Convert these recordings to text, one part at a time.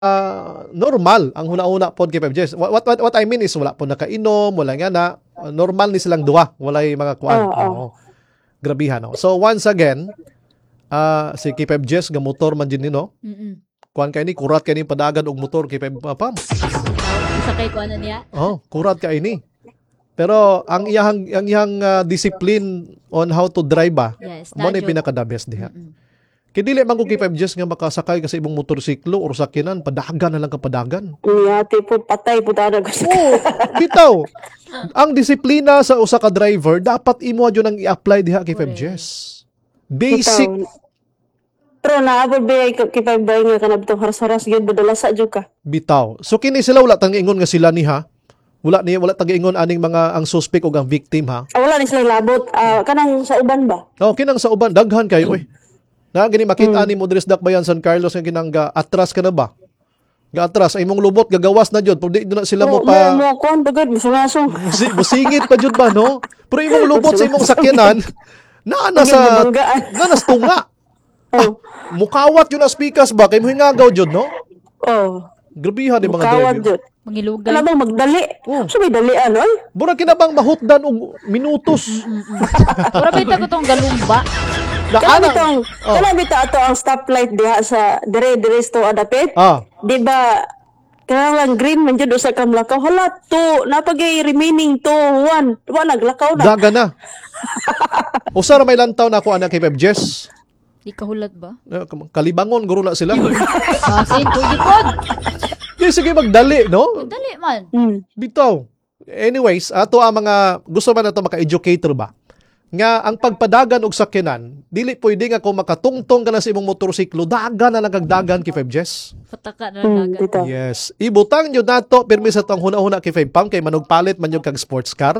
normal ang huna-una pod kay 5Gs. What I mean is wala po nakainom, wala nga na normal ni silang duha, walay mga kuan. Oo. Grabihan no. So once again, si K5Gs ga motor man din no. Kuan kay ni kurat kay ni padagan og motor kay pam. Isa kay kuan niya. Kurat kay ni. Pero ang iyang discipline on how to drive yes, mo ni pinaka-the best diha. Kaya dili man ko kay 5Gs nga makasakay kasi ibang motorsiklo or sakyanan, padagan na lang kapadagan. Ate po, patay po tayo. Bitaw. Ang disiplina sa usa ka driver, dapat imo adyo nang i-apply diha kay 5Gs. Basic. Pero naabot ba kipag-bay nga kanab itong haras-haras yun, badalasa dyan ka. Bitaw. So kini sila wala tang ingon nga sila ni ha? Wala tag-ingon aning mga ang suspect o ang victim ha? Wala ni silang labot. Kanang sa uban ba? Kinang sa uban. Daghan kayo eh. Na gani makita ni Modres Dakbayan San Carlos nga kinang atras ka na ba? Atras ay mong lubot gagawas na jud pero di na sila mo pa mo kon bagad musungasong. Busingit pa jud ba no? Pero imong lubot sa imong sakyanan na sa tunga. Mukawat yun as pikas ba kay mo hingagaw jud no? Grabihan di mga driver. Mangilugay. Alam mo magdali. So may dalian oy. Mura kinabang mahutdan og minutos. Ora bita ko tong galumba. Kana bitaw ato ang stoplight diha sa dire to adapit. Di ba kanang lang green man jud usa ka lakaw. Hala to napagay remaining to 1. Wa naglakaw na. Daga na. Usa ra may lantaw na ako anak kay 5Gs. Di kahulat ba? Kalibangon guro na sila. Sin pwede pod. Sige magdali no? Dali man. Bitaw. Anyways, ato ang mga gusto man nato maka-educator ba? Nga ang pagpadagan og sakyanan, dili pwede nga kung makatungtong ka na sa imong motorsiklo, dagan na lang kag dagan kay 5Gs. Pataka na dagan. Yes. Ibutang jud nato permi sa tong huna-huna kay 5 kay manugpalit man jud kag sports car.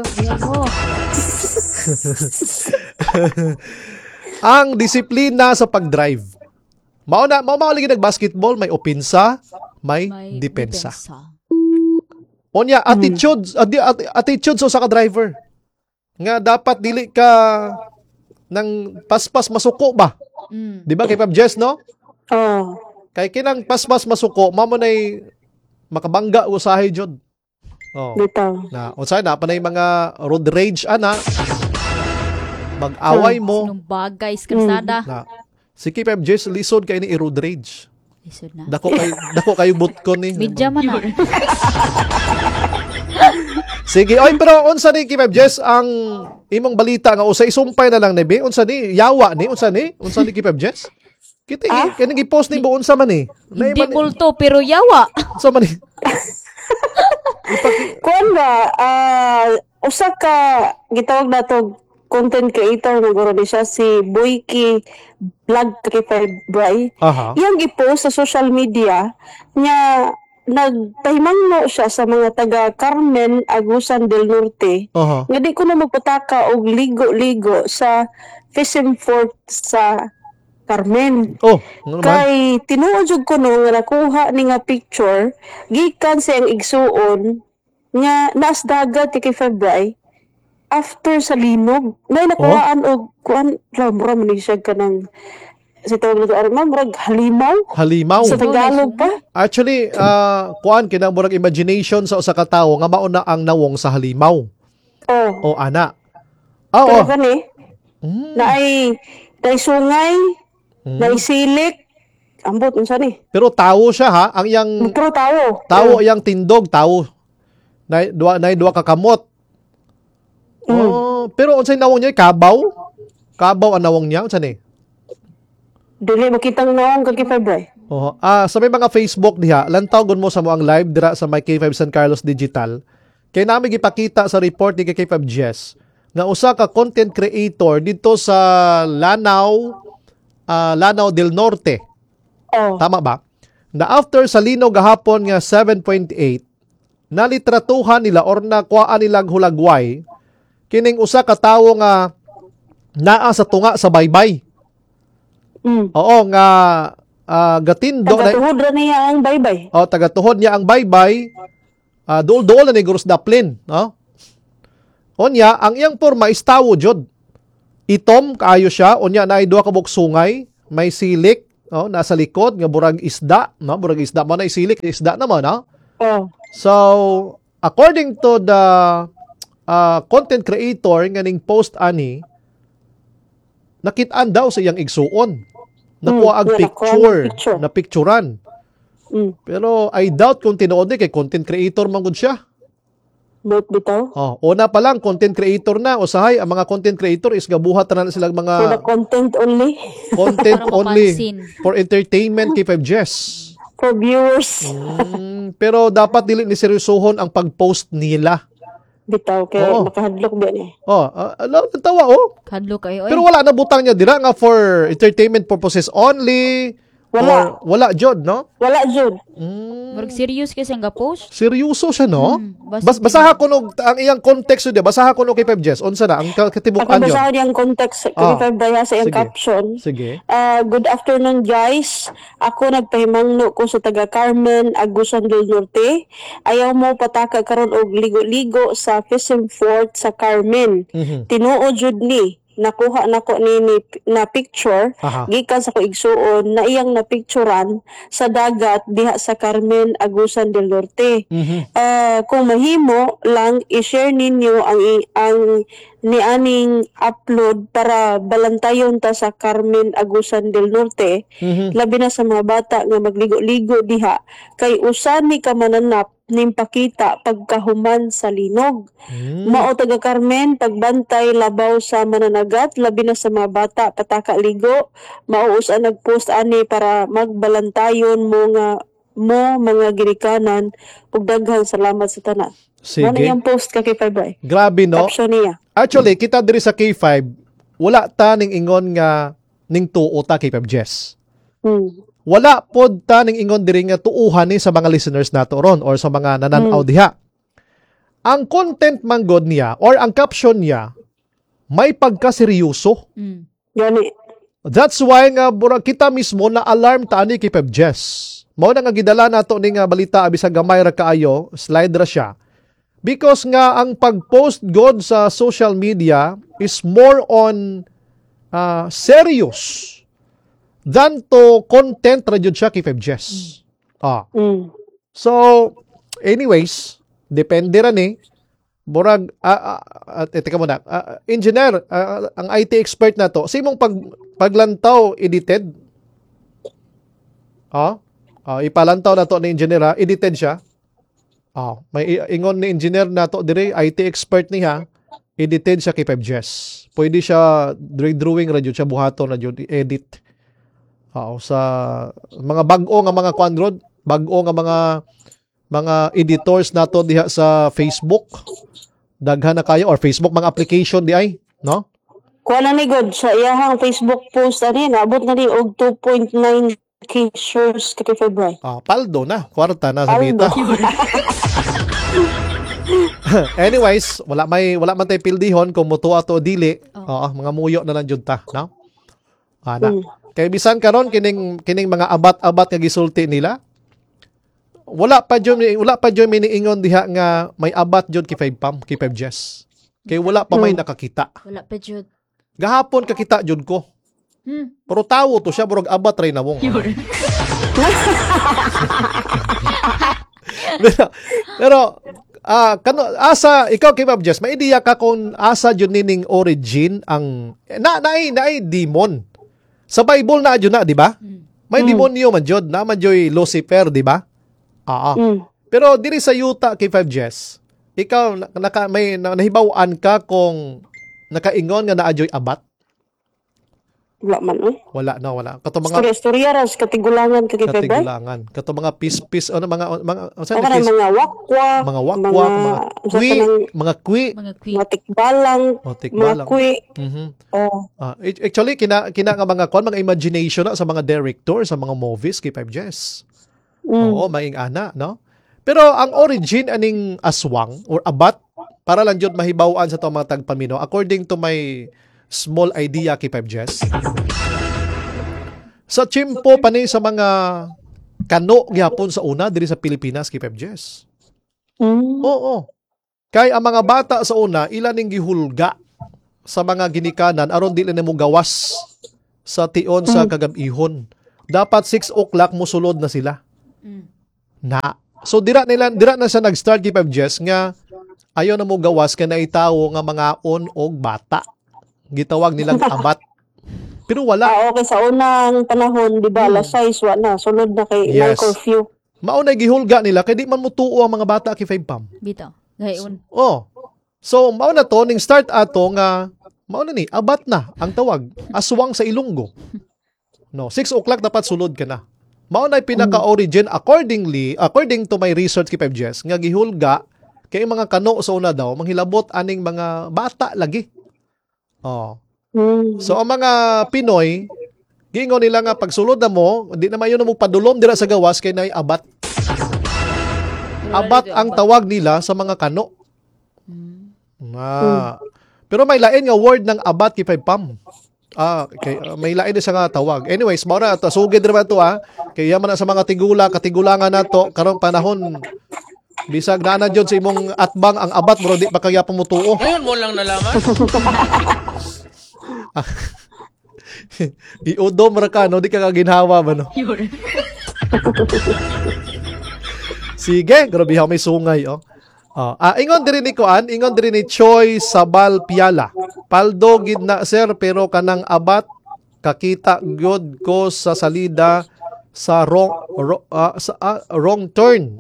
Ang disiplina sa pagdrive. Mao lagi nag-basketball, may opensa, may depensa. Onya, attitude sa ka driver. Nga dapat dili ka nang paspas masuko ba? Di ba kay 5Gs no? Kay kinang paspas masuko, mamo nay makabangga usahay jud. Bitaw. Na unsay na panay mga road rage ana. Mag-away mo. Sinong bagay sa kalsada. Si K5Gs lisod kay ni road rage. Lisod na. Dako kayo butkon ni. Medya man na. Sige, pero unsa ni K5Gs ang imong balita nga usay sumpay na lang ni unsa ni yawa ni unsa ni K5Gs? Kita kanang gi-post ni bo unsa man ni? Hindi multo pero yawa. Unsa man ni? Kuan ba usa ka gitawag nato content creator na guro di siya si Boyki Vlog 35 Bray. Iyang gi-post sa social media niya nagpahimangno siya sa mga taga Carmen, Agusan del Norte. Nga di ko na magpataka og ligo-ligo sa fishing fort sa Carmen. Kay tinuod jud ko no nga nakuha ni nga picture gikan sa ang igsuon nga nas dagat kay February after sa linog. May nakuhaan og kuan ramura man siya kanang sa tawag nito murag halimaw sa Tagalog pa. Actually kuan kinang murag imagination sa usa ka tawo nga mao na ang nawong sa halimaw. Ana. Pero gani naay sungay, naay silik, ambot unsa ni? Pero tawo siya ha, ang iyang pero tawo iyang tindog, tawo. Naay duwa ka kamot. Pero unsay nawong niya kabaw? Kabaw ang nawong niya unsa ni? Dili makitang nawong kag February. Sa may mga Facebook diha, lantaw gon mo sa mo ang live dira sa my K5 San Carlos Digital. Kay nami gipakita sa report ni K5Gs nga usa ka content creator dito sa Lanao del Norte. Tama ba? Na after sa lino gahapon nga 7.8, nalitratuhan nila or nakuhaan nilang hulagway kining usa ka tawo nga naa sa tunga sa baybay. Nga gatindo na tagatuhod ra niya ang baybay. Tagatuhod niya ang baybay. Dol-dol na ni Gurus Daplin, Onya, ang iyang porma is tawo jud. Itom kaayo siya, onya naay duha ka buok sungay, may silik, no, nasa likod nga burag isda, no? Burag isda mo na isilik, isda na mo, no? Oh. So, according to the content creator nga ning post ani, nakit-an daw sa iyang igsuon. Nakuha ang picture, na picturean. Pero I doubt kung tinuod kay content creator man gud siya. Both bitaw. Oh, una pa lang content creator na, usahay ang mga content creator is gabuhat na silang For the mga content only. content Para only mapansin. for entertainment kay 5 Jess. For viewers. Pero dapat dili ni seryosohon ang pag-post nila. Bitaw, kaya Oo. makahadlok ba ni? Oh, tawa oh. Kadlo kayo. Pero wala na butang niya dira nga for entertainment purposes only. Wala. Or wala jud, no? Wala, Jud. Murag serious kasi nga post. Seryoso siya, no? basta- Basaha ko nog ang iyang context yun, basaha ko nog kay 5 Jess. Unsa na ang katibukan yun? Pagkabasahan yung context, kung daya sa yung Sige. caption. Sige. Good afternoon, guys. Ako nagpahimangno ko sa taga Carmen, Agusan del Norte. Ayaw mo pataka karon og ligo-ligo sa fishing fort sa Carmen. Tinuod jud ni nakuha nako ni na picture Aha. gikan sa ko igsuon na iyang na picturean sa dagat diha sa Carmen, Agusan del Norte. Kung mahimo lang i-share ninyo ang nianing upload para balantayon ta sa Carmen, Agusan del Norte. Labi na sa mga bata nga magligo-ligo diha kay usan ni ka mananap ning pakita pagkahuman sa linog. Mao taga Carmen pagbantay labaw sa mananagat labi na sa mga bata pataka ligo. Mao usa nagpost ani para magbalantayon mo mga ginikanan ug daghang salamat sa tanan. Sige. Ano yung post ka kay Payboy? Grabe, no? Caption niya. Actually, kita diri sa K5, wala ta ning ingon nga ning tuo ta kay 5 Jess. Wala pod ta ning ingon diri nga tuuhan ni sa mga listeners nato ron or sa mga nananaw diha. Ang content man god niya or ang caption niya may pagkaseryoso. Gani. That's why nga burag kita mismo na alarm ta ani kay 5 Jess. Mao na nga gidala nato ning balita abi sa gamay ra kaayo, slide ra siya. Because nga ang pag-post god sa social media is more on serious than to content ra jud siya kay 5 Jess. So, anyways, depende ra ni. Burag, teka muna, engineer, ang IT expert na to, simong paglantaw edited? Ipalantaw na to ni engineer, edited siya? May ingon ni engineer na to, dire, IT expert niya, edited siya kay 5 Jess. Pwede siya, drawing ra jud siya, buhaton na jud, edit. Sa mga bag-o nga mga kwanrod, bag-o nga mga editors nato diha sa Facebook. Daghan na kayo or Facebook mga application di ay, no? Kuha na ni God sa iyahang Facebook post ani naabot na ni og 2.9k shares kay February. Paldo na, kwarta na sa mita. Anyways, wala man tay pildihon kung mutuwa to dili. Mga muyo na lang jud ta, no? Ana. Kay bisan karon kining mga abat-abat nga gisulti nila. Wala pa jud miniingon diha nga may abat jud kay 5 Jess. Kay wala pa may nakakita. Wala pa jud. Gahapon kakita jud ko. Pero tawo to siya burog abat ray na wong. pero asa ikaw kay 5 Jess, may ideya ka kung asa jud nining origin ang naay demon. Sa Bible na jud na, di ba? May demonyo man jud, na man joy Lucifer, di ba? Pero diri sa yuta kay 5 Jess, ikaw may nahibaw-an ka kung nakaingon nga naadyoy abat? Wala man Wala. Kato mga Storya ras katigulangan kay February. katigulangan. Kato mga pis-pis mga Mga wakwak, mga kwi. mga tikbalang, mga kwi. Actually kina nga mga imagination na sa mga director sa mga movies kay 5 Jess. Oo, maing ana, no? Pero ang origin aning aswang or abat para lang jud mahibaw-an sa to mga tagpamino according to my small idea kay 5 Jess. Sa chimpo pa ni sa mga kano gyapon sa una diri sa Pilipinas kay 5 Jess. Oo. Kay ang mga bata sa una ila ning gihulga sa mga ginikanan aron dili nimo gawas sa tion sa kagab-ihon. dapat 6 o'clock musulod na sila. Mm. Na. So dira na siya nag-start kay 5 Jess nga ayaw na mo gawas kay naitawo nga mga on og bata. Gitawag nilang abat. Pero wala. Okay, sa unang panahon, di ba, alas 6, wala na. Sunod na kay Yes. curfew. Maunay gihulga nila kay di man mutuo ang mga bata kay 5 Pam. Bitaw. Gayon. Oh. So mauna to ning start ato nga mauna ni abat na ang tawag, aswang sa Ilonggo. No, 6 o'clock dapat sulod ka na. Mauna pinaka-origin according to my research kay 5 Jess nga gihulga kay mga kano sa una daw manghilabot aning mga bata lagi. Oh. So ang mga Pinoy gingon nila nga pagsulod na mo, di na mayon na mo padulom dira sa gawas kay nay abat. Abat ang tawag nila sa mga kano. Pero may lain nga word ng abat kay 5 Pam. May lain din sa nga tawag. Anyways, maura ato sugid ra to kay yaman na sa mga katigulangan nato karong panahon. Bisag na jud sa imong atbang ang abat bro di pa kaya pumutuo. Ngayon mo lang nalaman. Iudom ra ka no di ka ginhawa ba no. Sige, grabe ha may sungay ingon diri ni Choi Sabal Piala. Paldo gid na sir pero kanang abat kakita gyud ko sa salida sa wrong turn.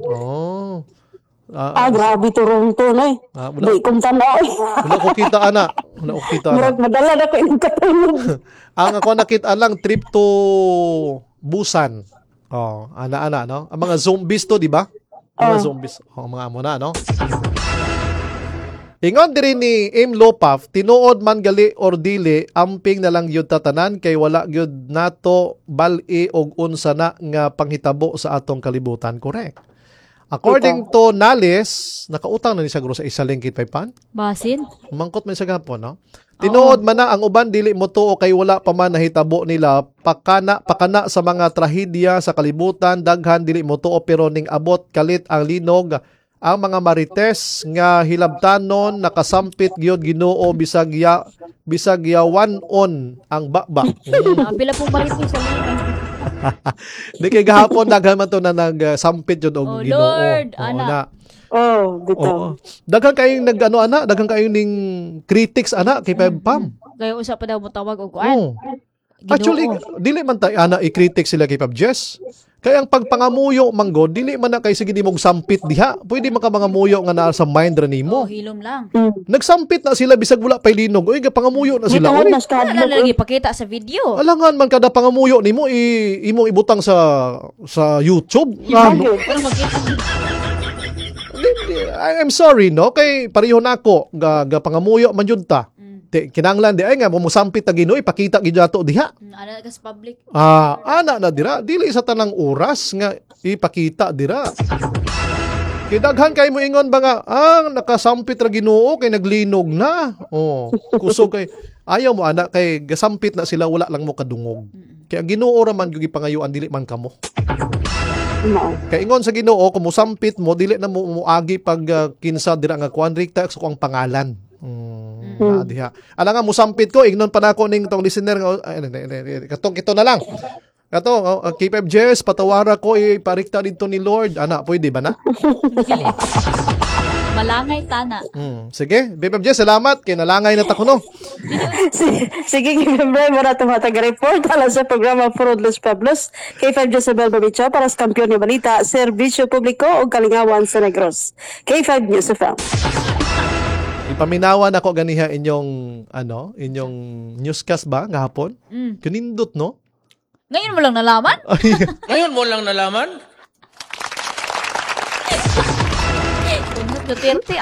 Grabe to wrong turn eh. Di kong tanaw. Wala ko kita ana. Murag madala na ko yung katulog. Ang ako nakita lang trip to Busan. Ana no. Ang mga zombies to, di ba? Mga zombies. Mga amo na no. Ingon diri ni Im Lopaf, tinuod man gali or dili, amping na lang gyud tatanan kay wala gyud nato bal-i og unsa na nga panghitabo sa atong kalibutan. Correct. According to Nales, nakautang na ni sa sa isa lingkit paypan. Basin? Mangkot man sa gapon, no? Tinuod man na ang uban dili mo tuo kay wala pa man nahitabo nila pakana sa mga trahedya sa kalibutan daghan dili mo tuo pero ning abot kalit ang linog ang mga marites nga hilabtanon nakasampit gyud Ginoo bisag yawan-on ang bakbak. Pila pong marites sa linog. Di kay gahapon daghan man to na nagsampit jud og Ginoo. Lord, ana. Dito. Daghan kayong daghan kayong ning critics kay 5 Pam. Kaya usa pa daw mo tawag og kuan. Actually, dili man tayo i-critic sila kay 5 Jess. Kaya ang pagpangamuyo manggo, dili man na kay sige di mong sampit diha. Pwede man ka mga muyo nga naa sa mind ra nimo. Hilom lang. Nagsampit na sila bisag wala pay linog. Uy, pangamuyo na sila. Gitawag Uy, na sa Wala na lagi pakita sa video. alangan man kada pangamuyo nimo imong ibutang sa YouTube. Pero makita. I'm sorry no kay pareho nako ga pangamuyo man jud ta. Kinanglan di ay nga mo sampit ta Ginoo ipakita gid ato diha. Ana ka sa public. Ana na dira dili sa tanang oras nga ipakita dira. Kay daghan kay mo ingon ba nga nakasampit ra Ginoo kay naglinog na. Kusog kay ayaw mo ana kay gasampit na sila wala lang mo kadungog. Kay ang Ginoo ra man gyud pangayuan dili man kamo. Kay ingon sa Ginoo kung musampit mo dili na mo muagi pag kinsa dira nga kuan rikta sa kuang pangalan. Diha. Ala nga musampit ko ignon pa nako ning tong listener nga katong kito na lang. Kato K5 Jess patawara ko iparikta dito ni Lord. Ana pwede ba na? Malangay tana. Sige, K5 Jess salamat kay nalangay na ta kuno. Sige, member mo na tumatag report ala sa programa Fruitless Pablos kay 5 Jezebel Babicho para sa kampiyon ni balita, serbisyo publiko o kalingawan sa Negros. K5 News FM. Ipaminawan ako ganiha inyong newscast ba gahapon? Kunindot no? Ngayon mo lang nalaman? Ngayon mo lang nalaman? Duterte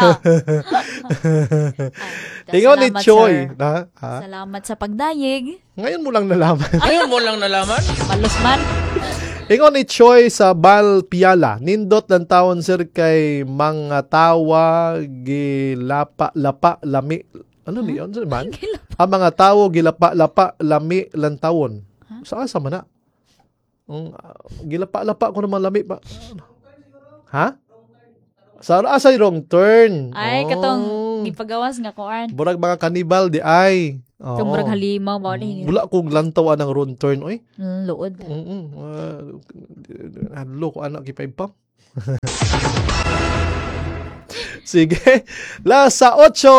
Ingon ni Choi. Salamat sa pagdayeg. Ngayon mo lang nalaman. Ngayon mo lang nalaman? Malos man. Ingon ni Choi sa Bal Piala. Nindot lang taon sir kay mga tawa gilapa-lapa lami. Ano ni yun man? Ang mga tawo gilapa-lapa lami lang taon. Saan sa mana? Gilapa-lapa ko naman lami pa. Ha? Sa wrong turn. Ay, katong gipagawas nga kuan. Burag mga kanibal di ay. Oo. Tumurag halimaw mo ni. Wala kong lantawan ng wrong turn, oy. Luod. Halo ko anak kipay pa. Sige. Sa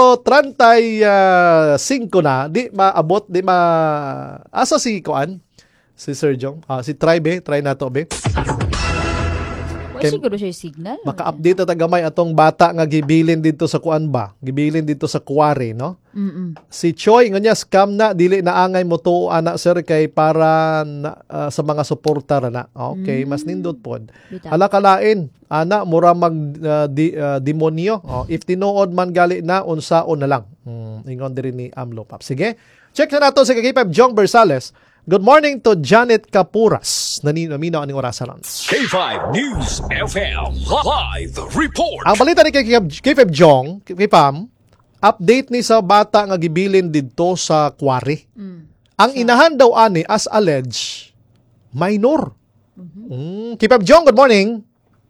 8:35 na, di maabot, asa si Kuan? Si Sir Jong? Si Try na to, be. Wala siguro siya yung signal. Maka-update na tagamay atong bata nga gibilin dito sa Kuan ba? Gibilin dito sa Kuwari, no? Si Choi, nga niya, scam na, dili na angay mo to, anak, sir, kay para sa mga suportar na. Okay, mas nindot pod. Hala kalain, ana, mura demonyo. If tinuod man gali na, unsaon na lang. Ingon din ni Amlo Pap. Sige, check na nato si K5 Jong Bersales. Good morning to Janet Capuras. Naminaw aning orasan. K5 News FM Live Report. Ang balita ni K5 Jong, K5, update ni sa bata nga gibilin didto sa Kuwari. Ang inahan daw ani as alleged minor. K5 Jong, good morning.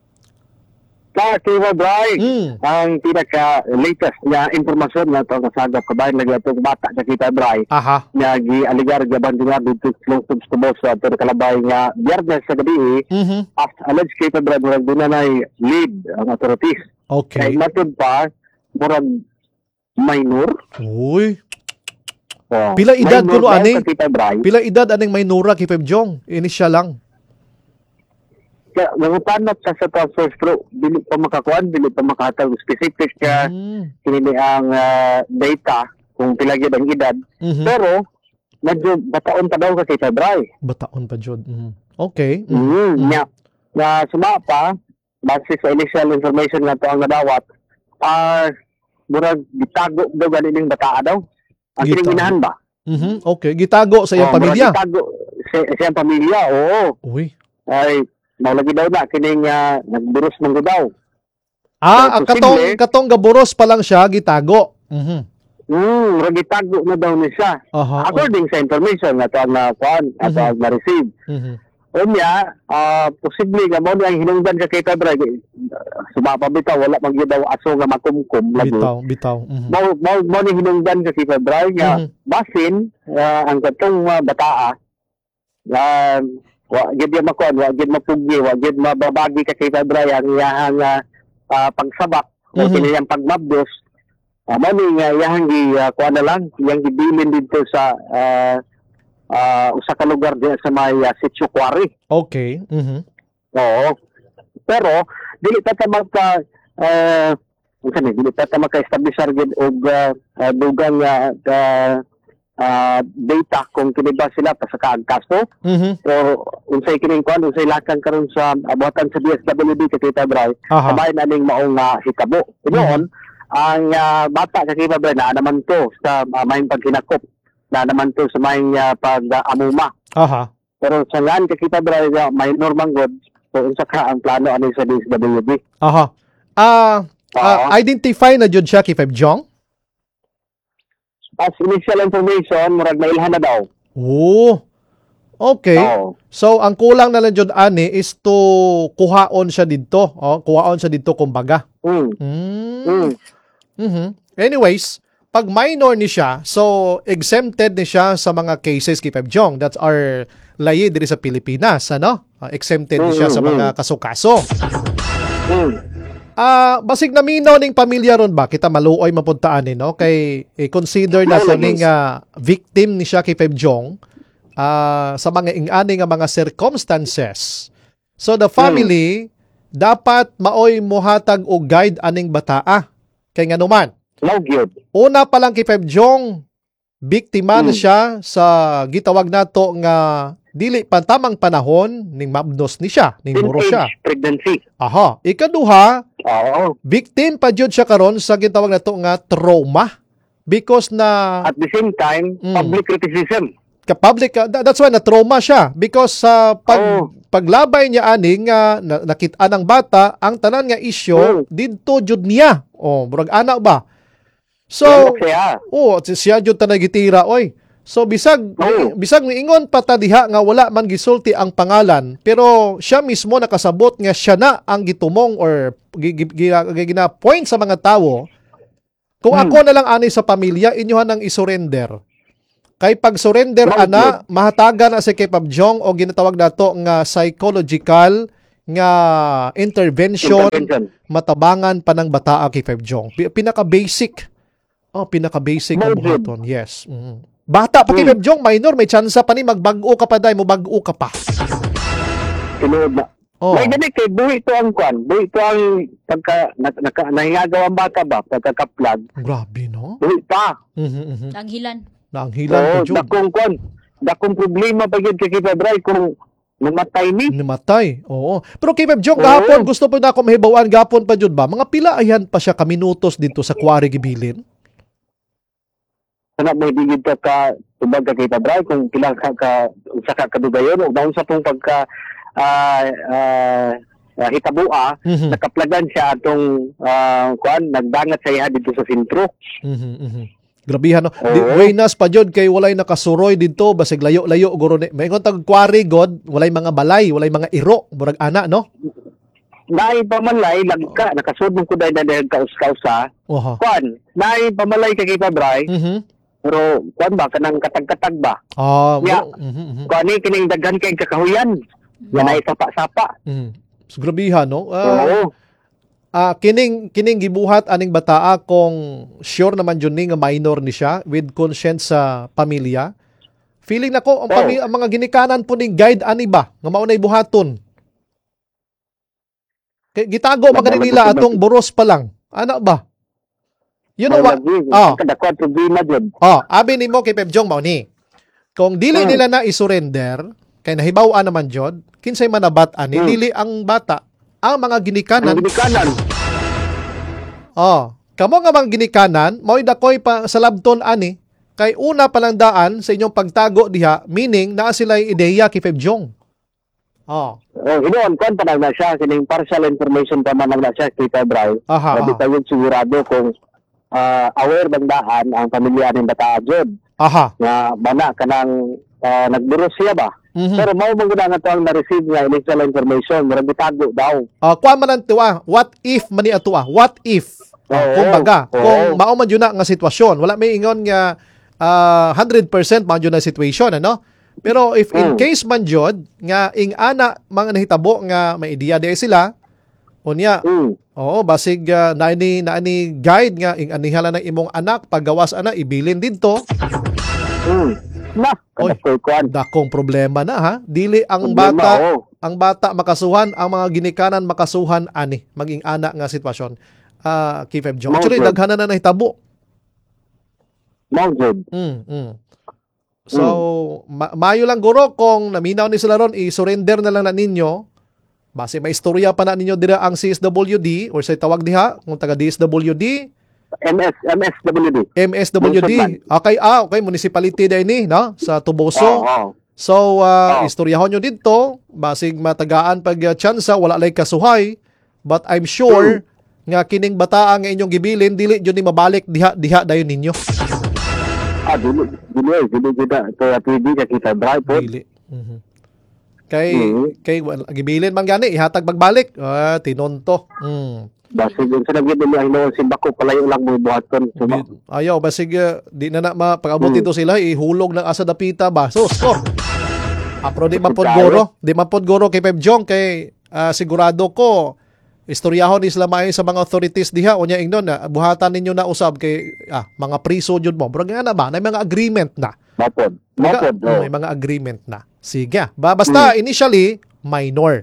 Kiwa Bray, ang pinaka-latest na informasyon na ito nasagap kabayan naglatong bata sa Kita Bray na gi-aligar gaban din nga dito sa Tubos sa ito nakalabay nga biyernes sa gabi as alleged Kita Bray murag doon na lead ang authorities. Okay. Kaya matod pa, murag minor. Uy. Pila edad kuno ani? Pila edad aning minora K5 Jong? Initial lang. Kaya nangutanap sa transfer pero dili pa makakuan, dili pa makatag specific ka kini ang data kung pila gyud ang edad. Pero medyo bataon pa daw sa February. Bataon pa jud. Okay. Na sumapa base sa initial information nga to ang nadawat murag gitago daw ganing bataa daw. Ang kininahan ba? Okay, gitago sa iyang pamilya. Gitago sa iyang pamilya. Oo. Uy. Ay maulagi daw na kining nagburos man daw. Ang katong gaburos pa lang siya gitago. Gitago na daw ni siya. According sa information na ito ang nakuan at ang na-receive. Unya, posible nga mo ang hinungdan ka kay Tabra. Sumapa bitaw, wala man daw aso nga makumkum. Bitaw. Mo ni hinungdan ka kay Tabra nga basin ang katong bataa. Wagid yung makuan, wagid mapugi, wagid mababagi ka kay Brian, iyahang pagsabak, o kiniyang pagmabdos, mani nga iyahang kuan na lang, iyang gibilin dito sa usa ka lugar diya sa may Sitio Kuwari. Okay. Oo. Pero, dili pa maka-establishar gid og dugang data kung kiniba sila pa sa kaagkaso o unsay kining kuan unsay lakang karon sa abutan sa DSWD Kakita Bray kabayan aning maong hitabo noon ang bata Kakita Bray na naman to sa maayong pagkinakop na naman to sa maayong pag-amuma pero sa ngan Kakita Bray minor man god so unsa ka ang plano aning sa DSWD identify na jud siya K5 Jong. As initial information, murag nailhan na daw. Okay. So, ang kulang na lang dyan, ani, is to kuhaon siya dito. Kuhaon siya dito, kumbaga. Anyways, pag minor ni siya, so, exempted ni siya sa mga cases, K5 Jong. That's our layi diri sa Pilipinas, ano? Exempted ni siya sa mga kaso-kaso. Basig na minaw ning pamilya ron ba? Kita maluoy mapuntaan no? Kay consider na sa ning victim ni siya kay K5 Jong sa mga ingani nga mga circumstances. So the family dapat maoy mohatag og guide aning bataa. Kay nga naman. Una pa lang kay K5 Jong, biktima na siya sa gitawag nato nga dili pa tamang panahon ning mabnos ni siya, ning muro siya. Pregnancy. Ikaduha, victim pa jud siya karon sa gitawag nato nga trauma because na at the same time public criticism. That's why na trauma siya because sa paglabay niya aning nakita ng bata ang tanan nga issue didto jud niya. Murag anak ba? So, siya jud tanay gitira oy. So bisag niingon pa ta diha nga wala man gisulti ang pangalan pero siya mismo nakasabot nga siya na ang gitumong or gina-point sa mga tawo. Kung ako na lang ani sa pamilya inyohan nang isurrender. Kay pag-surrender ana, mahatagan na si kay Pabjong o ginatawag nato nga psychological nga intervention. Matabangan pa ng bataa kay Pabjong. Pinaka-basic. Pinaka-basic ang buhaton. Yes. Bata pa kay Pabjong, minor, may tsansa pa ni magbag-o ka pa dahil mo bag-o ka pa. Tinuod na. May ganit kay buhi to ang kwan. Buhi to ang pagka nahingagaw ang bata ba? Pagkakaplag. Grabe, no? Buhi pa. Nanghilan. Naanghilan ko, Jun. Dakong problema pa yun kay Bray kung namatay ni. Namatay, oo. Pero kay Jong, gahapon, gusto pa na ako mahibawaan gahapon pa Jun ba? Mga pila ayan pa siya kaminutos dito sa Quarry Gibilin? Sana may digid ka tubag ka kay Bray kung pila ka usa ka kadugayon o daon sa pong pagka hitabua, nakaplagan siya atong nagdangat sa iya dito sa sentro. Grabihan, no? Waynas pa jud kay walay nakasuroy dito basig layo-layo guro ni. May tag quarry god, walay mga balay, walay mga iro, murag ana, no? Naay pamalay lagka nakasud mo kuday na dahil kaus-kausa. Kwan, naay pamalay kay Bray. Pero kwan ba kanang katag-katag ba? Kwan ni kining daghan kay kakahuyan. Yan ay sapa-sapa. So, grabihan, no? Kining gibuhat aning bataa kung sure naman jud ni nga minor ni siya with consent sa pamilya. Feeling nako ang mga ginikanan po ning guide ani ba nga mao nay buhaton. Kay gitago magani nila atong buros pa lang. Ana ba? You know what? Kadakwan problema jud. Abi nimo kay Pebjong mao ni. Kung dili nila na isurrender kay nahibaw-an naman jud, kinsay manabat ani dili ang bata ang mga ginikanan. Kamo nga mga ginikanan, mo'y dakoy pa sa labton ani, kay una palang daan sa inyong pagtago diha, meaning naa sila'y ideya kay Pebjong. Hinoon, kwan pa na siya, kining partial information pa man na siya kay Bray. Sabi tayo sigurado kung aware bang daan ang pamilya ng bata jud. Nga bana kanang nagburos siya ba? Pero mao man gud nga tawag na receive nga initial information, murag bitago daw. Kuan man ang tuwa, what if man ni atuwa? What if? Kumbaga, kung mao man yun na nga sitwasyon, wala may ingon nga 100% man yun na situation, ano? Pero if in case man jud nga ing ana mga nahitabo nga may ideya di sila, unya. Basig naani guide nga ing anihala ng imong anak paggawas ana ibilin didto. Dakong problema na ha. Dili ang bata makasuhan, ang mga ginikanan makasuhan ani maging ana nga sitwasyon. Kay Pebjong. Actually daghan na nahitabo. So mayo lang guro kung naminaw ni sila ron i-surrender na lang na ninyo. Base may istorya pa na ninyo dira ang CSWD or sa tawag diha kung taga DSWD. MSWD. Okay, municipality din ni, no? Sa Tuboso. So, istoryahon nyo dito, basig matagaan pag tsansa, wala lay kasuhay. But I'm sure nga kining bataa nga inyong gibilin, dili jud ni mabalik diha dayon ninyo. Dili kaya pwede ka kita drive po. Dili. Kay gibilin man gani, ihatag pagbalik. Tinonto. Basig sa nagid ni ang simba ko palayo lang mo buhaton. Ayaw basig di na pag-abot dito sila ihulog ng asa dapita ba. So. Apro di man pod guro kay Pebjong kay sigurado ko istoryahon isla may sa mga authorities diha unya ingnon na buhatan ninyo na usab kay mga priso jud mo. Bro nga na ba na mga agreement na. Mapod. May mga agreement na. Sige. Basta initially minor.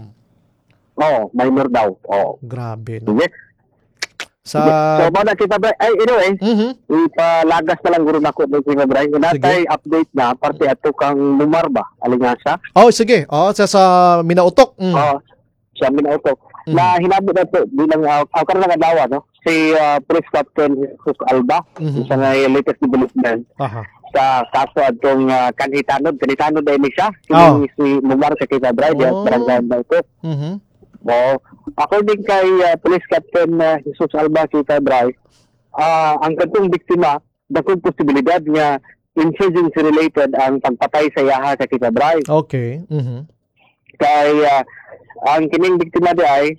Minor daw. Grabe, no? Sige. So, na kita ba? Ay, anyway, ipalagas na lang guro na ko ng King of Bray. Natay update na, parte ato kang lumar ba? Alingasa? Sige. Sa Minautok. Sa Minautok. Na hinabot na ito, bilang, ako na nagadawa, no? Si Police Captain Jesus Alba, sa latest development. Sa kaso atong Kanitanod din siya. Si Lumar sa King of Bray, barangay na ito. According kay Police Captain Jesus Alba Kita Bray, ang katong biktima dakong posibilidad nga insurgency related ang pagpatay sa yaha sa Kita Bray. Okay. Kay ang kining biktima di ay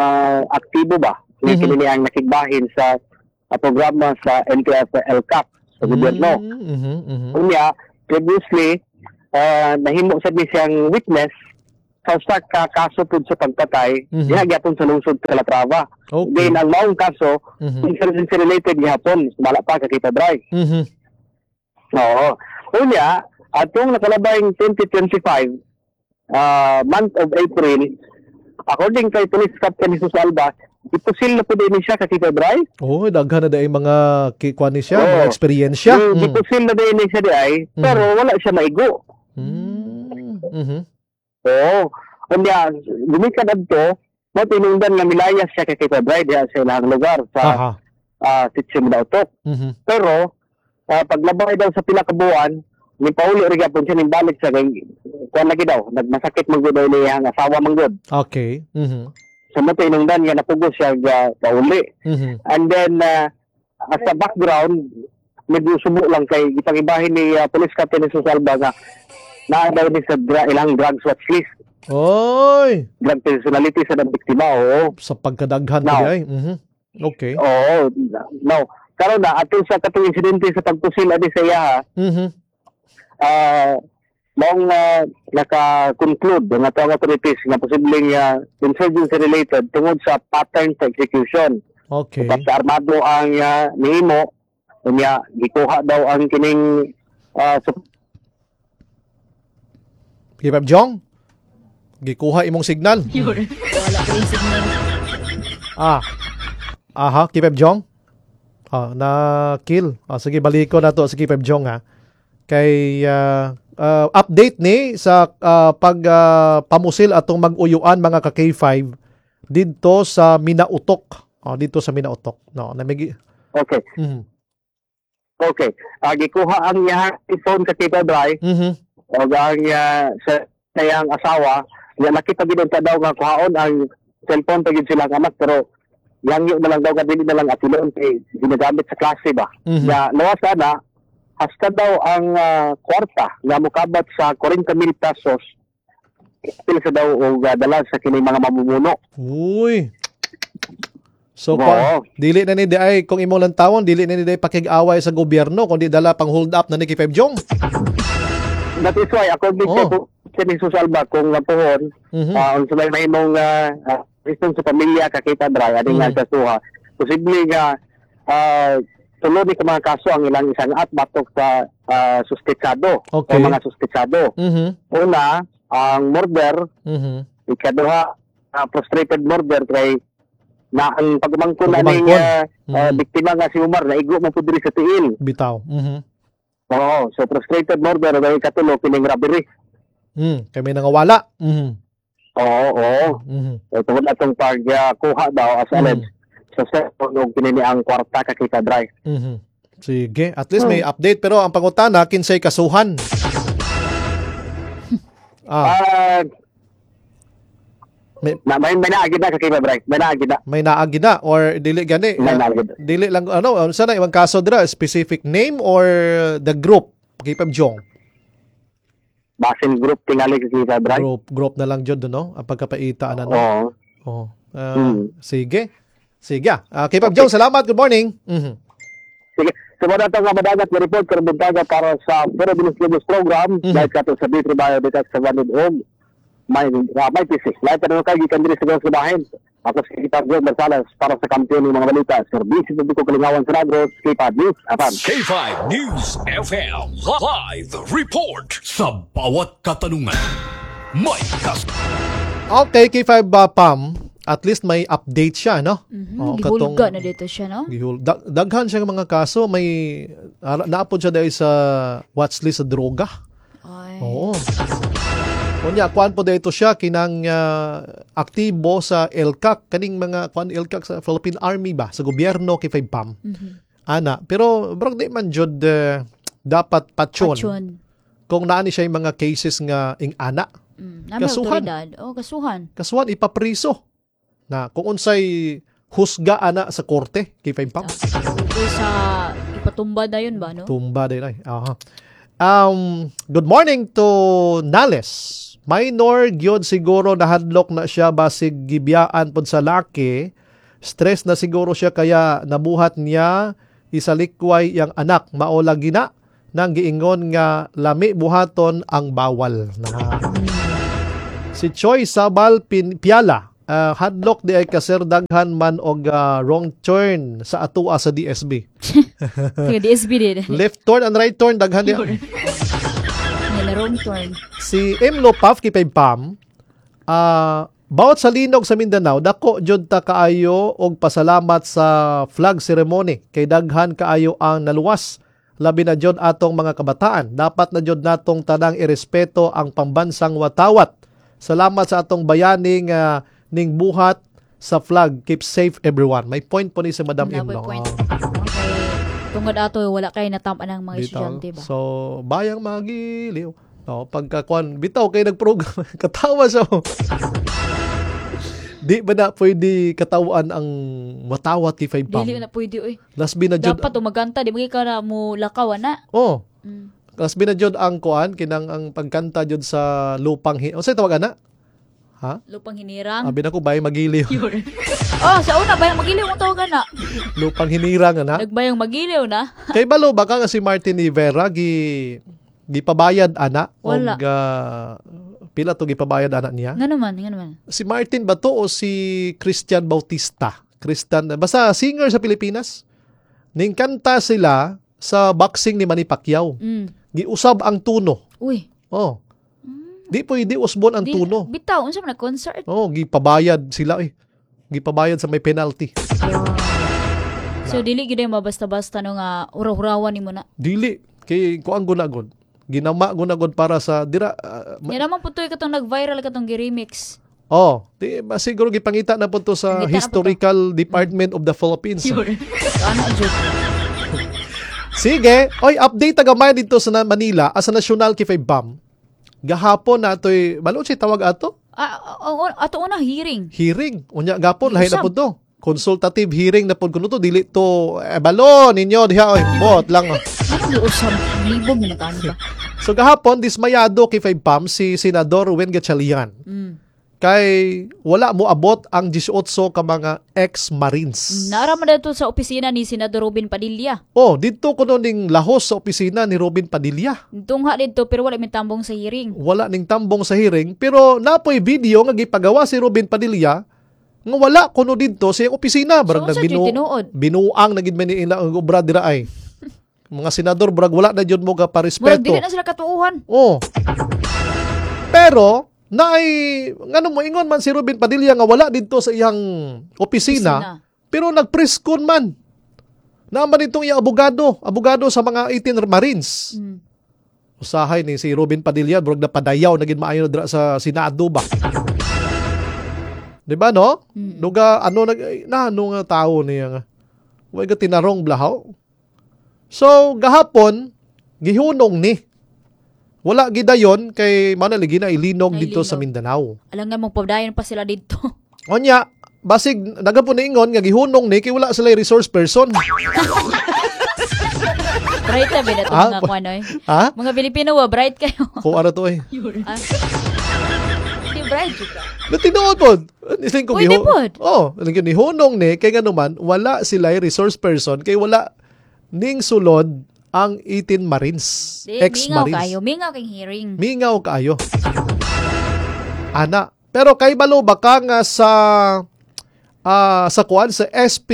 aktibo ba? Kini ang nakigbahin sa programa sa NTF LCAP sa gobyerno. Unya, previously, nahimo sa siyang witness sa usa ka kaso pud sa pagpatay, gyapon sa lungsod sa Calatrava. Okay. Then ang maong kaso, insurgency related gyapon, wala pa kakita dry. Oo. Unya, atong nakalabay 2025, month of April, according kay Police Captain Jesus Alba, ipusil na po din siya kakita dry. Oh, daghan na day mga kikuan ni siya, mga eksperyensya. Ipusil na din siya di ay, pero wala siya maigo. Oo. Unya, gumikan adto, mo tinungdan nga milayas siya kakita dry diha sa ilang lugar sa Sitio Minautok. Pero paglabay daw sa pila ka buwan, ni Paulo rin gapon siya nimbalik sa kuan lagi daw, nagmasakit man gud niya ang asawa man gud. Okay. So mo tinungdan nga napugos siya pauli. And then as a background, medyo subo lang kay gipangibahin ni Police Captain Jesus Alba nga naa daw ni sa ilang drugs watch list. Oy! Drug personality sa biktima, oo. Sa pagkadaghan ko di ay. Okay. Oo. Now, karon na ato sa katong insidente sa pagpusil adi sa iya, mong naka-conclude ng atong authorities na posibleng insurgency related tungod sa pattern sa execution. Okay. Kapag sa armado ang nihimo, niya gikuha daw ang kining Kipap Jong? Gikuha imong signal? Wala ko yung signal. Kipap Jong? Na-kill. Sige, baliko na to sa Kipap Jong ha. Kay update ni sa pamusil atong mag-uyuan mga ka K5 dito sa Minautok. Dito sa Minautok. No, Okay. Okay. Gikuha ang iya phone sa Tita Bray. O ang sa sayang asawa, nakita gid ta daw nga kuhaon ang cellphone pa gid silang anak, pero yang na lang daw dili na lang atiloon kay ginagamit sa klase ba. Ya lawas na hasta daw ang kwarta nga mokabat sa 40,000 pesos pila sa daw o dala sa kini mga mamumuno. Uy. So dili na ni di ay kung imong lantawon, dili na ni di pakig-away sa gobyerno kundi dala pang hold up na ni Kipep Jong. That is why according to Jesus Alba kung napuhon unsa may imong reason sa pamilya kakita dra ading nagkasuha, posible nga sulod ni mga kaso ang ilang isang at batok sa suspetsado o mga suspetsado. Una, ang murder, ikaduha, frustrated murder kay na ang pagmangkon na ning biktima nga si Umar na igo mo pud diri sa tiil. Bitaw. Oo, so frustrated murder dahil katulo kining robbery. Kay may nangawala. Oo. Ito na itong pagkuha daw as alleged sa cellphone pinili ang kwarta kakita drive. Sige, at least may update pero ang pangutana kinsay kasuhan. May naagid na kakita drive. May naagid na or dili gani. Dili lang sana ibang kaso dira, specific name or the group Kipep Jong. Basin group tingali kakita drive. Group na lang jud no, ang pagkapaita ano. Oo. Sige. Kipep Jong, salamat. Good morning. Sige. Sumada ito nga madagat na report karong buntaga para sa Pero Bilis News Program. Dahil kato sa Bitro Bayo dito sa Vanid Home. May PC. Lahat na kayo gikan diri sa mga bahin. Ako si Kipep Jong Barsalas para sa kampiyon ng mga balita. Service ito ko kalingawan sa Negros. K5 News FM. K5 News FM. Live report sa bawat katanungan. May Okay, K5 Pam. At least may update siya, no? Gihulga na dito siya, no? Daghan siya ng mga kaso. May naapod siya dahil sa watchlist sa droga. Ay. Oo. Kunya, kuan po dito siya, kinang aktibo sa LCAC. Kaning mga kuan LCAC sa Philippine Army ba? Sa gobyerno, K5 Pam. Ana. Pero, brag di man jud dapat patyon. Kung naani siya yung mga cases nga ing ana. Kasuhan. Kasuhan, ipapriso. Na kung unsay husga ana sa korte kay K5 Pam. Sa ipatumba na yun ba, no? Tumba din ay. Good morning to Nales. Minor gyud siguro nahadlok na siya basig gibiyaan pod sa laki. Stress na siguro siya kaya nabuhat niya isalikway yang anak maola gina nang giingon nga lami buhaton ang bawal na. Si Choi Sabal Piala hadlok di ay kaserdaghan man og wrong turn sa atua sa DSB. DSB din. Left turn and right turn daghan niya. Wrong turn. Si Emlo Paf kipay Pam bawat sa linog sa Mindanao, dako jud ta kaayo og pasalamat sa flag ceremony kay daghan kaayo ang naluwas. Labi na jud atong mga kabataan. Dapat na jud natong tanang irespeto ang pambansang watawat. Salamat sa atong bayaning ning buhat sa flag. Keep safe everyone. May point po ni si Madam Imno. Okay. Tungod ato wala kay natam-an ang mga estudyante ba. So, bayang magiliw. No, pagkakuan bitaw kay nagprogram katawa siya. Di ba na pwede katawan ang matawat ti 5 pam? Dili na pwede oy. Lasbi na jud. Dapat umaganta di mo ka na mo lakaw na. Oh. Lasbi na jud ang kuan kinang ang pagkanta jud sa lupang unsay tawag ana? Ha? Lupang hinirang. Abi na ko bayang magiliw. Sa una bayang magiliw mo tawagan na. Lupang hinirang ana. Nagbayang magiliw na. Kay balo baka nga si Martin Rivera gipabayad ana wala. Og pila to gipabayad ana niya? Nga naman. Si Martin ba to o si Christian Bautista? Basta singer sa Pilipinas. Ning kanta sila sa boxing ni Manny Pacquiao. Giusab ang tuno. Uy. Oh. Di pwede usbon ang tuno. Bitaw, unsa man na concert? Oh, gipabayad sila Gipabayad sa may penalty. So dili gid mabasta-basta no nga ura-urawan nimo na. Dili kay kuang gunagod. Ginama gunagod para sa dira. Yan naman putoy katong nag-viral katong gi-remix. Oh, di ba siguro gipangita na po to sa Historical Department of the Philippines. Ano jud? Sige, update tagamay dito sa Manila as a national kifay BAM. Gahapon natoy balot tawag ato? Ato una hearing. Hearing. Unya gapon lahi na po to. Consultative hearing na po kuno to dili to balo ninyo diha bot lang. Ano usab libog na kanba. So gahapon dismayado kay 5 PAM si Senador Wen Gatchalian. Kay wala mo abot ang 18 ka mga ex-Marines. Naara man dito sa opisina ni Senador Robin Padilla. Oh, dito kuno ning lahos sa opisina ni Robin Padilla. Tungha dito pero wala may tambong sa hearing. Wala ning tambong sa hearing pero napoy video nga gipagawa si Robin Padilla nga wala kuno dito sa iyang opisina. Barag so, binuang na gid man ila ang obra dira ay. Mga senador brag wala na jud mo ga parespeto. Dili na sila katuuhan. Oh. Pero ngano mo ingon man si Robin Padilla nga wala dito sa iyang opisina. Pero nagpreskon man. Naman itong iyang abogado sa mga 18 Marines. Usahay ni si Robin Padilla brag na padayaw naging maayo dira sa Senado ba. Diba no? Duga ano nga tao niya nga. Way ga tinarong blahaw. So gahapon gihunong ni. Wala gidayon kay manaligi na ilinog dito sa Mindanao. Alam nga mong pabdayon pa sila dito. Onya, basig nagapon na ingon nga gihunong ni kay wala sila resource person. Bright na ba na mga kuan oy? Ha? Mga Pilipino bright kayo. Ko ara to Di bright ka. Natinood po. Isling ko gihunong ni kay nganuman wala sila resource person kay wala ning sulod ang 18 Marines, ex-Marines. Mingaw kay hearing. Mingaw kayo. Ana, pero kay balo baka nga sa kuan sa SP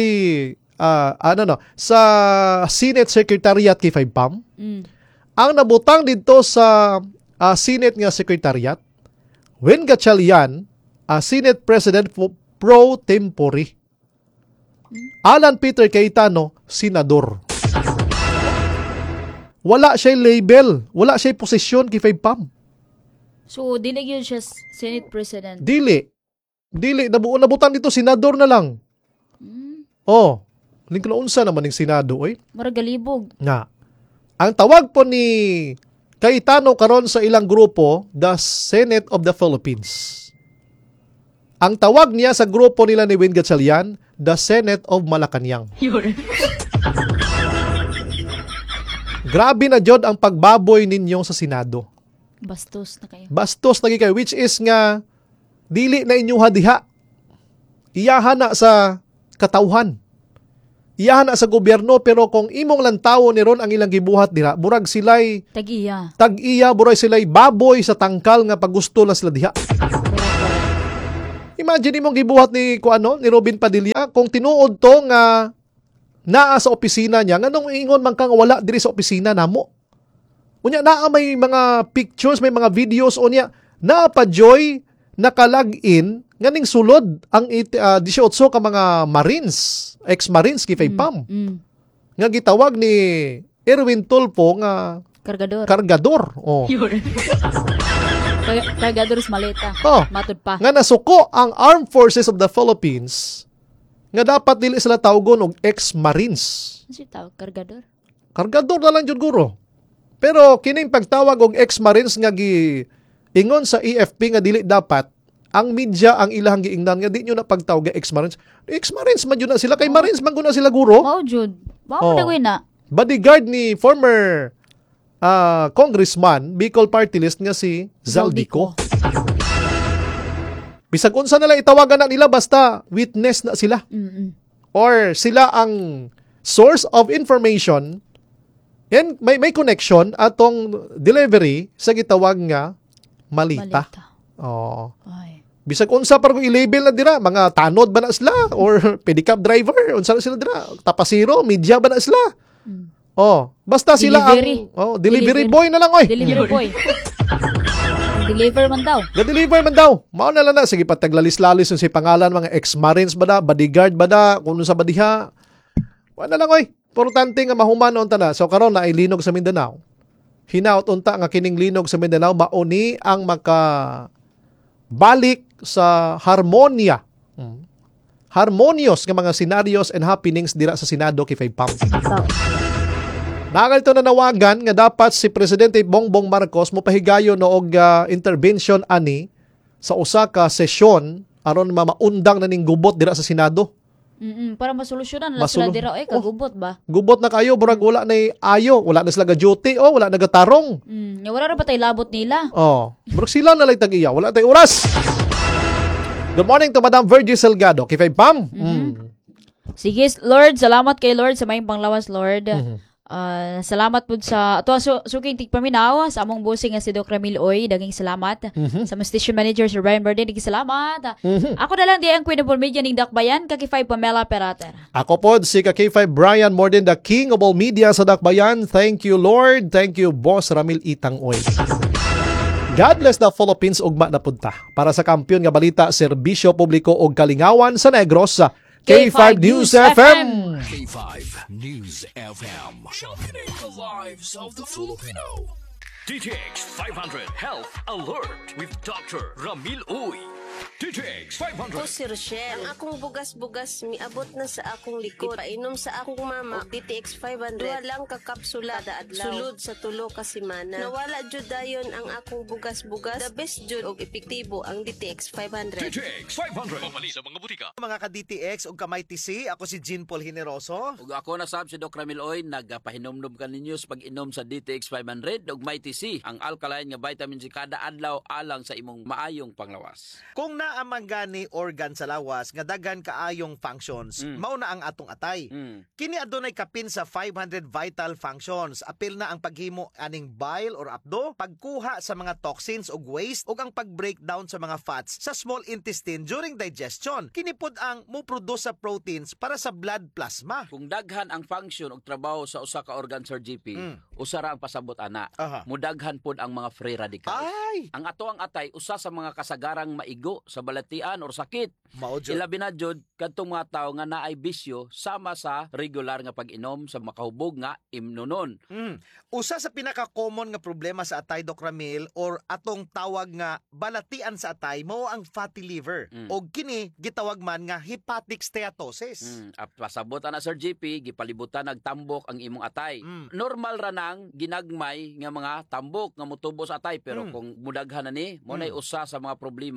sa Senate Secretariat kay 5 PAM. Ang nabutang dito sa Senate nga Secretariat, Wen Gatchalian, Senate President pro tempore. Alan Peter Cayetano, senador. Wala siya label, wala siya posisyon kay 5 PAM. So dili gyud siya Senate President. Dili nabutan dito senador na lang. Oh, lingkon unsa naman ning Senado Maragalibog. Nga. Ang tawag po ni Cayetano karon sa ilang grupo, the Senate of the Philippines. Ang tawag niya sa grupo nila ni Wen Gatchalian, the Senate of Malacanang. Grabe na jud ang pagbaboy ninyo sa Senado. Bastos na kayo. Bastos na kayo, which is nga dili na inyuha diha. Iyahan na sa katawhan. iyahan na sa gobyerno, pero kung imong lantawo ni ron ang ilang gibuhat dira, burag sila'y Tag-iya. tag-iya, burag sila'y baboy sa tangkal nga paggusto na sila diha. Imagine imong gibuhat ni ni Robin Padilla kung tinuod to nga naa sa opisina niya, nganong ingon man kang wala diri sa opisina namo. Unya naa may mga pictures, may mga videos unya naa pa joy nakalag-in nganing sulod ang 18 ka mga Marines, ex-Marines kifay PAM. Nga gitawag ni Erwin Tulfo nga kargador. Oh. Kargador sa maleta. Oh. Matud pa. Nga nasuko ang Armed Forces of the Philippines nga dapat dili sila tawgon og ex-Marines. Ano siya tawag? Kargador? Kargador na lang jud guro. Pero kining pagtawag og ex-Marines nga ingon sa EFP nga dili dapat, ang media ang ilahang giingnan nga di nyo na pagtawag nga ex-Marines. Ex-Marines man yun na sila, kay Marines man guna sila guro. Mao jud. Mao na na. Bodyguard ni former congressman, Bicol Party List nga si Zaldico. Bisag unsa na lang itawagan na nila basta witness na sila. Or sila ang source of information. Yan, may connection atong delivery sa gitawag nga malita. Oh. Ay. Bisag unsa par kung i-label na dira, mga tanod ba na sila or pedicab driver, unsa na sila dira? Tapasiro, media ba na sila? Oh, basta sila ang delivery boy na lang oy. Delivery boy. Deliver man daw. Ga-deliver man daw. Mao na lang na sige pataglalis-lalis sa pangalan mga ex-Marines ba da, bodyguard ba da, kung sa badiha. Wala lang oy. Importante nga mahuman unta na. So karon na linog sa Mindanao. Hinaut unta nga kining linog sa Mindanao mauni ang balik sa harmonia. Harmonious nga mga scenarios and happenings dira sa Senado kay PAM. Nagalito na nawagan nga dapat si Presidente Bongbong Marcos mopahigayon og intervention ani sa usa ka sesyon aron maundang na ning gubot dira sa Senado. Para masolusyonan na sila dira kagubot ba? Gubot na kayo, burag wala na ayo, wala na sila ga-duty, wala na ga-tarong. Wala ra pa tay labot nila. Burag sila na lang tag-iya, wala tay oras. Good morning to Madam Virgie Salgado, kay Pam. Sige, Lord, salamat kay Lord sa may panglawas, Lord. Salamat po sa suking tigpaminaw sa among bossing nga si Doc Ramil Oy, daging salamat. Sa mga station manager si Ryan Burden, daging salamat. Ako na lang di ang Queen of all Media ning Dakbayan, Kaki5 Pamela Perater. Ako po si Kaki5 Brian Morden, the King of all Media sa Dakbayan. Thank you Lord, thank you Boss Ramil Itang Oy. God bless the Philippines, ugma na punta. Para sa kampiyon nga balita, serbisyo publiko og kalingawan sa Negros, K5 News FM. K5 News FM. Championing the lives of the Filipino. DTX 500 Health Alert with Dr. Ramil Uy. DTX 500. Ako si Rochelle. Ang akong bugas-bugas miabot na sa akong likod. Painom sa akong mama. DTX 500. Duha lang ka kapsula da adlaw. Sulod sa tulo ka semana. Nawala jud dayon ang akong bugas-bugas. The best jud og epektibo ang DTX 500. DTX 500. Pamali sa mga butika. Mga ka-DTX o kamay TC, ako si Jean Paul Generoso. Ug ako na sab si Doc Ramil Oy, nagapahinomdom ka ninyo sa pag-inom sa DTX 500 ug may TC, ang alkaline nga vitamin C kada adlaw alang sa imong maayong panglawas. Kung naamang gani organ sa lawas nga daghan kaayong functions, mao na ang atong atay. Kini adunay kapin sa 500 vital functions. Apil na ang paghimo aning bile or apdo, pagkuha sa mga toxins ug waste ug ang pag-breakdown sa mga fats sa small intestine during digestion. Kini pod ang mo-produce sa proteins para sa blood plasma. Kung daghan ang function ug trabaho sa usa ka organ, Sir GP, usa ra ang pasabot ana. Mudaghan pod ang mga free radicals. Ang ato ang atay usa sa mga kasagarang maigo sa balatian or sakit. Ilabi na jud kadtong mga tawo nga naay bisyo sama sa regular nga pag-inom sa makahubog nga imnunon. Usa sa pinaka-common nga problema sa atay, Doc Ramil, or atong tawag nga balatian sa atay mao ang fatty liver. O kini gitawag man nga hepatic steatosis. Pasabot na Sir GP, gipalibutan nagtambok ang imong atay. Normal ra nang ginagmay nga mga tambok nga motubo sa atay, pero kung mudaghan na ni mo nay usa sa mga problema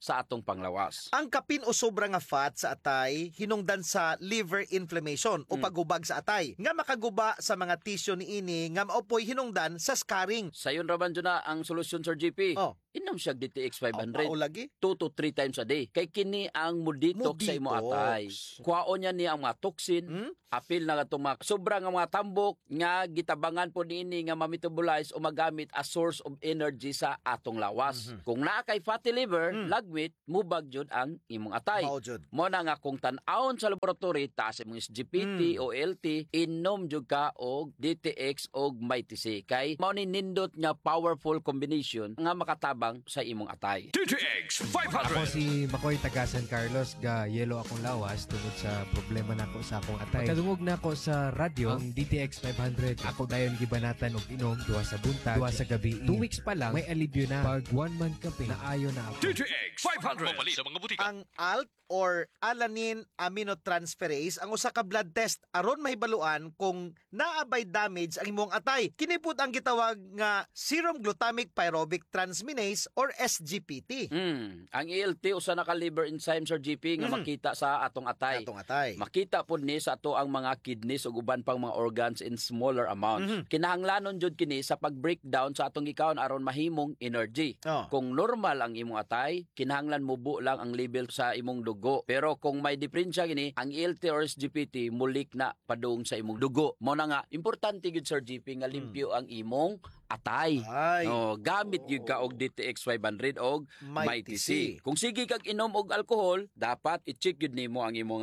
sa atong panglawas. Ang kapin o sobra nga fat sa atay hinungdan sa liver inflammation o paghubag sa atay nga makaguba sa mga tissue niini nga maopoy hinungdan sa scarring. Sayon raman dyan na ang solusyon, Sir GP. Inom siya DTX 500 lagi? 2 to 3 times a day. Kay kini ang muditox sa imo atay. Kuhaon niya niya ang mga toxin, apil na itong mga sobra nga mga tambok nga gitabangan po niini nga ma-metabolize o magamit as source of energy sa atong lawas. Kung naa kay fatty liver, lagmit, mubag jud ang imong atay. Mo na nga kung tan-awon sa laboratory taas imong SGPT o LT, inom jud ka og DTX og MyTC. Kay mao ni nindot nga powerful combination nga makatabang sa imong atay. DTX Ako 500. si Makoy taga San Carlos, ga yelo akong lawas tungod sa problema nako sa akong atay. Pagkadungog na ako sa radyo, ang DTX 500, ako dayon gibanatan og inom duha sa buntag, duha sa gabi. 2 weeks pa lang, may alibyo na. Pag 1 month kape, naayo na ako. DTX 500. Mapalit sa mga butika. Ang ALT or alanine aminotransferase ang usa ka blood test aron mahibaluan kung naabay damage ang imong atay. Kini pud ang gitawag nga serum glutamic pyruvic transminase or SGPT. Ang ELT usa na ka liver enzyme, Sir GP, nga makita sa atong atay. Makita pud ni sa ato ang mga kidneys ug uban pang mga organs in smaller amounts. Kinahanglanon jud kini sa pag-breakdown sa atong gikaon aron mahimong energy. Kung normal ang imong atay, kinahanglan mubo lang ang level sa imong dugo. Pero kung may diferensya gini, ang ELT or SGPT mulik na padung sa imong dugo. Mo na nga importante gid, Sir GP, nga limpyo ang imong atay. Gamit gyud ka og DTX 500 og MyTC. Kung sige kag inom og alcohol, dapat i-check gyud nimo ang imong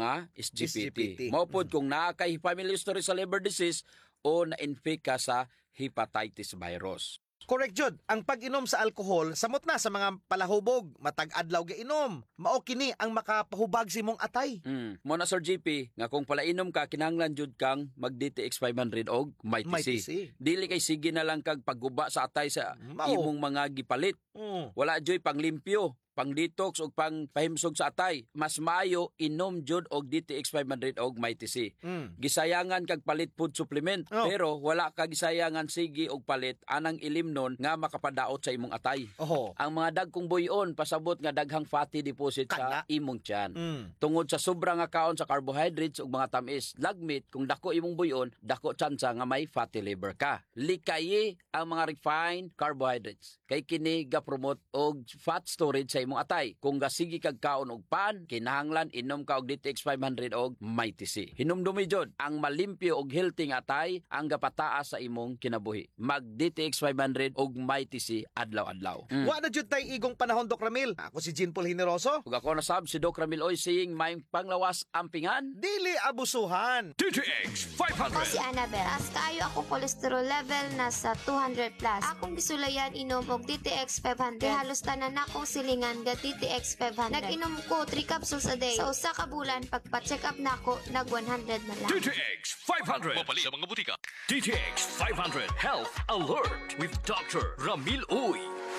SGPT. Mao pod kung naa kay family history sa liver disease o na-infect ka sa hepatitis virus. Correct jud, ang pag-inom sa alcohol samot na sa mga palahubog, matag adlaw ga inom. Mao kini ang makapahubag sa imong atay. Mo na, Sir GP, nga kung palainom ka, kinahanglan jud kang mag DTX 500 og MyTC. Dili kay sige na lang kag pagguba sa atay sa imong mga gipalit. Wala joy panglimpyo, pang detox o pang pahimsog sa atay. Mas maayo inom jud og DTX 500 og MyTC. Gisayangan kag palit food supplement, pero wala ka gisayangan sige og palit anang ilimnon nga makapadaot sa imong atay. Ang mga dagkong buyon pasabot nga daghang fatty deposit sa imong tiyan. Tungod sa sobrang nga kaon sa carbohydrates ug mga tamis, lagmit kung dako imong buyon, dako tsansa nga may fatty liver ka. Likayi ang mga refined carbohydrates. Kay kini ga promote og fat storage sa imong atay. Kung gasigi kag kaon og pan, kinahanglan inom ka og DTX 500 og MyTC. Hinumdumi jud ang malimpyo og healthy nga atay ang gapataas sa imong kinabuhi. Mag DTX 500 og MyTC adlaw-adlaw. Wa na jud tay igong panahon, Doc Ramil. Ako si Jean Paul Generoso. Ug ako na sab si Doc Ramil Oy, saying may panglawas ampingan, dili abusuhan. DTX Ako 500. si Annabel. As kaayo ako cholesterol level nasa 200 plus. Akong gisulayan inom og DTX 500. Kay halos tanan akong silingan ga DTX 500. Nag-inom ko 3 capsules a day. Sa usa ka bulan pagpa-check up nako nag 100 na lang. DTX 500. Mapalit sa mga butika. DTX 500 Health Alert with Dr. Ramil Uy.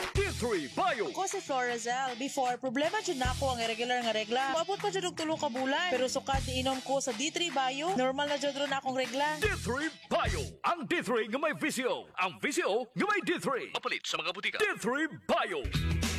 D3 Bio. Ako si Florazel. Before, problema dyan na ako ang irregular nga regla. Maabot pa dyan og 3 ka bulan. Pero sukat iinom ko sa D3 Bio, normal na dyan ron akong regla. D3 Bio. Ang D3 nga may visio. Ang visio nga may D3. Mapalit sa mga butika. D3 Bio.